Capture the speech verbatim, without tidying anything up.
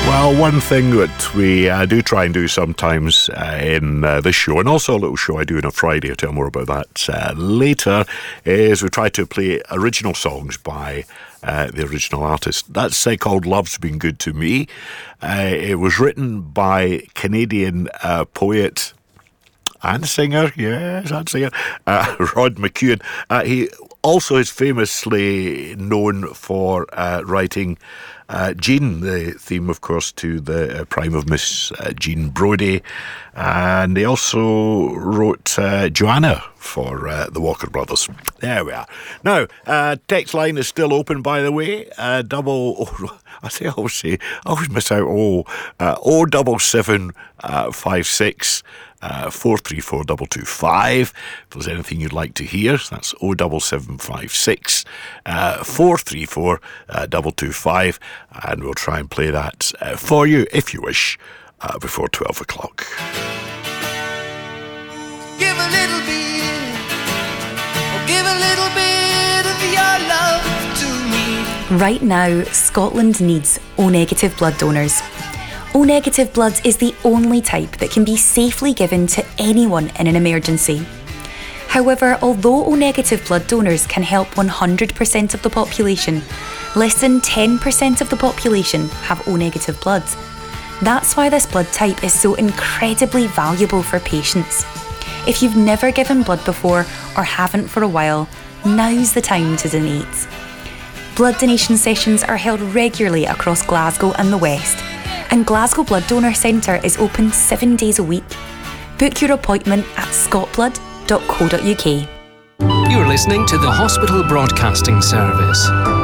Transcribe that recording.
Well, one thing that we uh, do try and do sometimes uh, in uh, this show, and also a little show I do on a Friday, I'll tell more about that uh, later, is we try to play original songs by uh, the original artist. That's uh, called Love's Been Good to Me. Uh, it was written by Canadian uh, poet and singer, yes, and singer, uh, Rod McEwen. Uh, he also is famously known for uh, writing Uh, Jean, the theme, of course, to the uh, Prime of Miss uh, Jean Brodie. And he also wrote uh, Joanna for uh, the Walker Brothers. There we are. Now, uh, text line is still open, by the way. Uh, double, oh, I say, I always say, I always miss out. Oh, uh, oh, double seven, uh, five six. Uh, four three four two two five. If there's anything you'd like to hear, that's oh double seven five six uh, four three four two two five, and we'll try and play that uh, for you if you wish uh, before twelve o'clock. Give a little bit, or give a little bit of your love to me. Right now, Scotland needs O-negative blood donors. O-negative blood is the only type that can be safely given to anyone in an emergency. However, although O-negative blood donors can help one hundred percent of the population, less than ten percent of the population have O-negative blood. That's why this blood type is so incredibly valuable for patients. If you've never given blood before or haven't for a while, now's the time to donate. Blood donation sessions are held regularly across Glasgow and the West, and Glasgow Blood Donor Centre is open seven days a week. Book your appointment at scotblood dot co dot uk. You're listening to the Hospital Broadcasting Service.